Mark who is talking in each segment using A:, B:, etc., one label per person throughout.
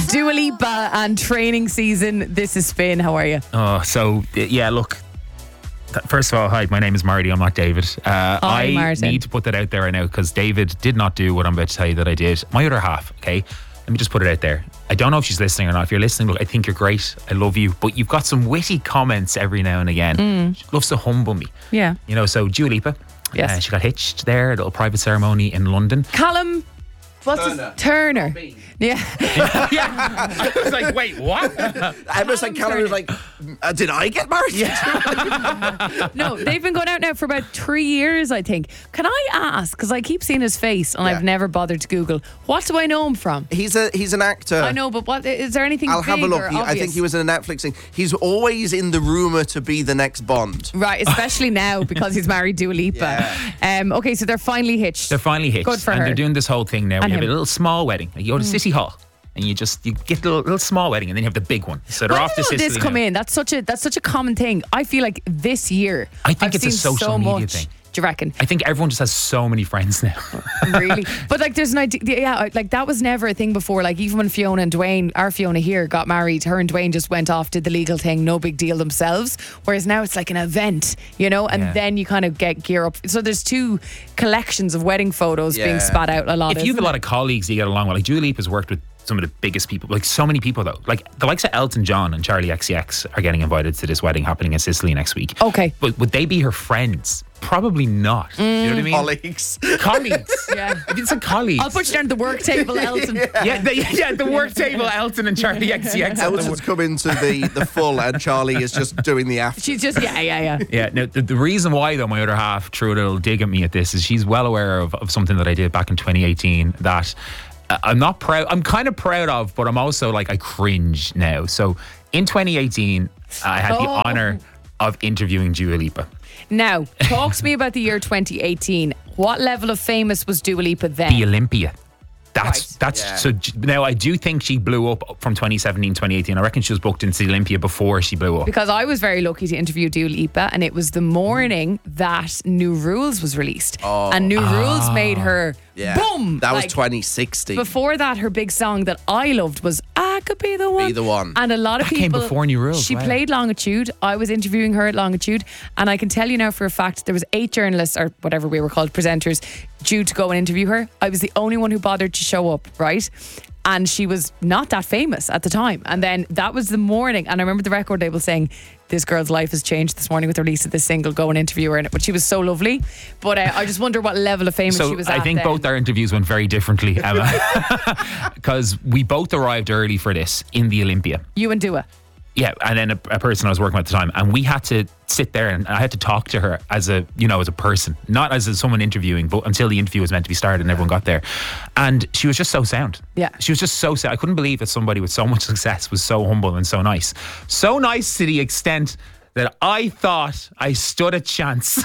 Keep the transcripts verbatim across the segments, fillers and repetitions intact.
A: Dua Lipa and training season. This is Finn. How are you?
B: Oh, so yeah, look. First of all, hi, my name is Marty. I'm not David. Uh,
A: Hi,
B: I
A: Martin.
B: need to put that out there right now because David did not do what I'm about to tell you that I did. My other half, okay? Let me just put it out there. I don't know if she's listening or not. If you're listening, look, I think you're great. I love you. But you've got some witty comments every now and again.
A: Mm.
B: She loves to humble me.
A: Yeah.
B: You know, so Dua Lipa.
A: Yes.
B: Uh, she got hitched there, a little private ceremony in London.
A: Callum. What's
C: Turner.
A: his Turner? Yeah.
B: yeah. I was like, wait, what?
C: I was like, Callum was like, uh, did I get married? Yeah.
A: No, they've been going out now for about three years, I think. Can I ask? Because I keep seeing his face and
C: Yeah.
A: I've never bothered to Google. What do I know him from?
C: He's a he's an actor.
A: I know, but what is there anything?
C: I'll have a
A: big
C: look.
A: or
C: He- I
A: obvious?
C: think he was in a Netflix thing. He's always in the rumour to be the next Bond.
A: Right, especially now because he's married Dua Lipa. Um, okay, so they're finally hitched.
B: They're finally hitched.
A: Good for
B: and
A: her.
B: they're doing this whole thing now.
A: And
B: You have
A: him.
B: a little small wedding. You go to City Hall and you just you get a little, little small wedding and then you have the big one. So they're
A: When
B: off to
A: did all
B: Sicily
A: this come
B: now.
A: in? That's such a that's such a common thing. I feel like this year.
B: I think
A: I've
B: it's a
A: seen
B: social
A: so
B: media
A: much.
B: thing.
A: Do you reckon?
B: I think everyone just has so many friends now.
A: Really? But like there's an idea, yeah, like that was never a thing before. Like even when Fiona and Dwayne, our Fiona here, got married, her and Dwayne just went off, did the legal thing, no big deal themselves. Whereas now it's like an event, you know, and
B: Yeah.
A: then you kind of get gear up. So there's two collections of wedding photos being
C: Yeah.
A: spat out a lot.
B: If you have
A: isn't
B: a lot
A: it?
B: of colleagues you get along with, like Dua Lipa has worked with some of the biggest people, like so many people though. Like the likes of Elton John and Charlie X C X are getting invited to this wedding happening in Sicily next week.
A: Okay.
B: But would they be her friends? Probably not. You know what I mean?
C: Colleagues.
B: Colleagues.
A: Yeah.
B: It's a colleague.
A: I'll put you down at the work table, Elton.
B: yeah, the, yeah, the work table, Elton and Charlie X C X.
C: Elton's come into the, the full and Charlie is just doing the after.
A: She's just yeah, yeah, yeah.
B: Yeah, no, the, the reason why though my other half threw a little dig at me at this is she's well aware of, of something that I did back in twenty eighteen that uh, I'm not proud, I'm kind of proud of, but I'm also like, I cringe now. So in twenty eighteen, I had the
A: Oh.
B: honour of interviewing Dua Lipa.
A: Now, talk to me about the year twenty eighteen. What level of famous was Dua Lipa then?
B: The Olympia. That's
A: Right.
B: that's
C: Yeah.
B: so j- now I do think she blew up from twenty seventeen, twenty eighteen. I reckon she was booked into the Olympia before she blew up.
A: Because I was very lucky to interview Dua Lipa, and it was the morning that New Rules was released.
C: Oh.
A: And New Rules made her
C: Yeah.
A: boom.
C: That was
A: Like,
C: twenty sixteen.
A: Before that, her big song that I loved was I Could Be the One.
C: Be the One.
A: And a lot of
B: That
A: people.
B: came before New Rules,
A: She
B: wow.
A: played Longitude. I was interviewing her at Longitude. And I can tell you now for a fact there was eight journalists, or whatever we were called, presenters, due to go and interview her. I was the only one who bothered to show up, right? And she was not that famous at the time. And then that was the morning. And I remember the record label saying, this girl's life has changed this morning with the release of this single. Go and interview her in it. But she was so lovely. But uh, I just wonder what level of famous
B: So
A: she was
B: I
A: at
B: think
A: then.
B: both our interviews went very differently, Emma, because we both arrived early for this in the Olympia.
A: You and Dua.
B: Yeah, and then a, a person I was working with at the time, and we had to sit there and I had to talk to her as a, you know, as a person, not as a, someone interviewing, but until the interview was meant to be started and everyone got there. And she was just so sound.
A: Yeah.
B: She was just so sound. I couldn't believe that somebody with so much success was so humble and so nice. So nice to the extent that I thought I stood a chance.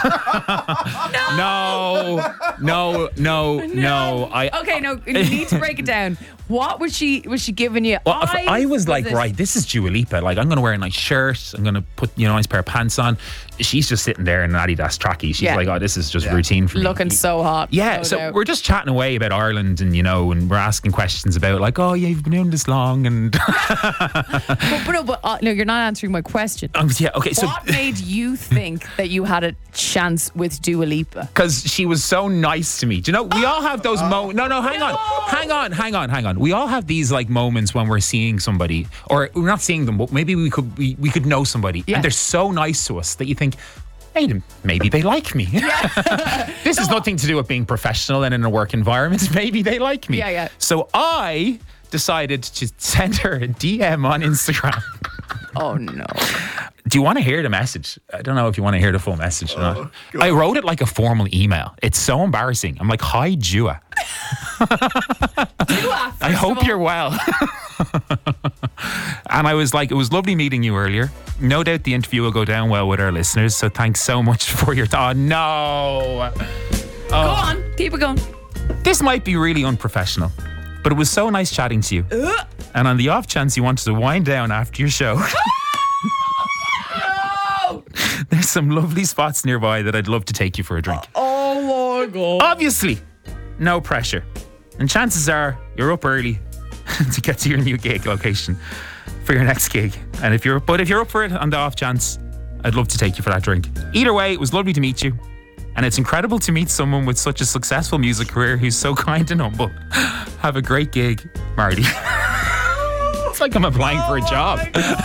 B: no, no, no, no. I
A: Okay, no, you need to break it down. What was she was she giving you?
B: Well, if I was like,
A: it-
B: right, this is Dua Lipa. Like, I'm going to wear a nice shirt. I'm going to put, you know, a nice pair of pants on. She's just sitting there in an Adidas trackie. She's
A: Yeah.
B: like, oh, this is just
C: Yeah.
B: routine for me.
A: Looking so hot.
B: Yeah,
A: no
B: so
A: doubt.
B: we're just chatting away about Ireland and, you know, and we're asking questions about like, oh, yeah, you've been doing this long. And
A: But, but no, but uh, no, you're not answering my question.
B: um, yeah, okay, so
A: What made you think that you had a chance with Dua Lipa?
B: because she was so nice to me. Do you know, we all have those moments. No, no, hang on. Hang on, hang on, hang on. We all have these like moments when we're seeing somebody, or we're not seeing them, but maybe we could we, we could know somebody.
A: Yeah.
B: And they're so nice to us that you think, hey, maybe they like me. This has nothing to do with being professional and in a work environment. Maybe they like me.
A: Yeah, yeah.
B: So I decided to send her a D M on Instagram.
A: Oh no.
B: Do you want to hear the message? I don't know if you want to hear the full message or not. I wrote it like a formal email. It's so embarrassing. I'm like, hi, Dua.
A: Dua,
B: I hope you're well. And I was like, it was lovely meeting you earlier. No doubt the interview will go down well with our listeners. So thanks so much for your time. Oh, no.
A: Go on, keep it going.
B: This might be really unprofessional, but it was so nice chatting to you. And on the off chance you wanted to wind down after your show, there's some lovely spots nearby that I'd love to take you for a drink.
A: Oh my god.
B: Obviously, no pressure. And chances are you're up early to get to your new gig location for your next gig. And if you're, but if you're up for it on the off chance, I'd love to take you for that drink. Either way, it was lovely to meet you. And it's incredible to meet someone with such a successful music career who's so kind and humble. Have a great gig, Marty. It's like I'm applying
A: Oh
B: for a job.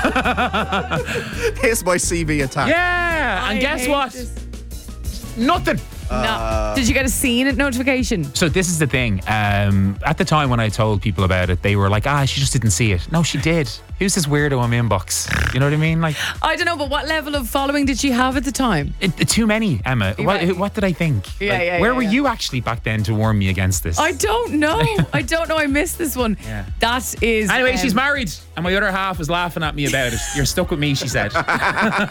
C: Here's my C V attack.
B: Yeah,
A: I
B: and guess
A: hate
B: what?
A: this.
B: Nothing.
A: No. Did you get a scene notification?
B: So this is the thing. Um, at the time when I told people about it, they were like, ah, she just didn't see it. No, she did. Who's this weirdo on my inbox? You know what I mean? Like,
A: I don't know, but what level of following did she have at the time?
B: it, it- too many, Emma. What,
A: Right.
B: what did I think?
A: Yeah,
B: Like,
A: yeah,
B: Where
A: yeah,
B: were
A: yeah.
B: you actually back then to warn me against this?
A: I don't know. I don't know. I missed this one.
B: Yeah.
A: That is.
B: Anyway,
A: um,
B: she's married, and my other half was laughing at me about it. You're stuck with me, she said.